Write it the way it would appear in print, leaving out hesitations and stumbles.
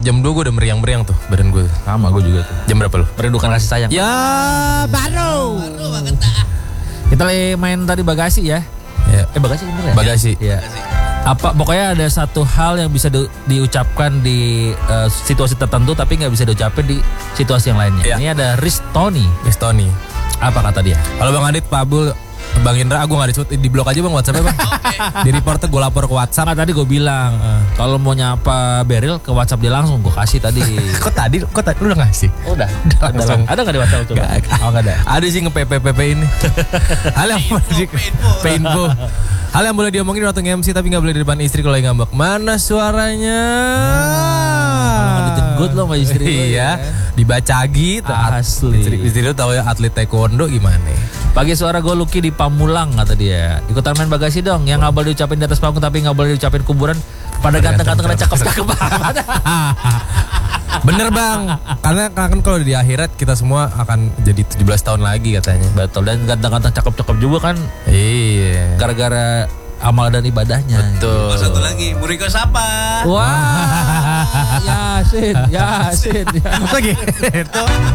Jam 2 gue udah meriang-meriang tuh badan gue. Sama gue juga tuh. Jam berapa lu? Merindukan kasih sayang. Ya baru banget dah. Kita lagi main tadi bagasi ya. Bagasi bener ya? Bagasi. Iya. Apa pokoknya ada satu hal yang bisa diucapkan di situasi tertentu tapi nggak bisa diucapin di situasi yang lainnya. Iya. Ini ada Ristoni. Tony. Apa kata dia? Halo Bang Adit, Pak Abul, Bang Indra, aku gak disebut, di blok aja Bang WhatsApp-nya Bang. Di report gue lapor ke WhatsApp. Sama tadi gue bilang kalau mau nyapa Beril ke WhatsApp dia langsung gue kasih tadi. Kok tadi lu udah ngasih? Udah. Langsung. Ada nggak di WhatsApp coba? Oh nggak ada. Ada sih nge-PP ini. Hal yang Painfo. Hal yang boleh diomongin waktu nge-MC tapi gak boleh di depan istri kalau lagi ngambek. Mana suaranya? Kalau dijenggut lo sama istri lo. Iya. Dibaca gitu. Asli. Istri lu tahu ya atlet taekwondo gimana? Pagi suara gue Lucky di Pamulang kata dia. Ikutan main bagasi dong. Yang gak boleh diucapin di atas panggung tapi gak boleh diucapin kuburan. Pada ganteng-ganteng dan cakep-cakep. Bener Bang. Karena kan kalau di akhirat kita semua akan jadi 17 tahun lagi katanya. Betul. Dan ganteng-ganteng cakep-cakep juga kan. Iya. Gara-gara amal dan ibadahnya. Betul. Satu lagi, Buriko Sapa. Wah. Yasin. Lagi. Itu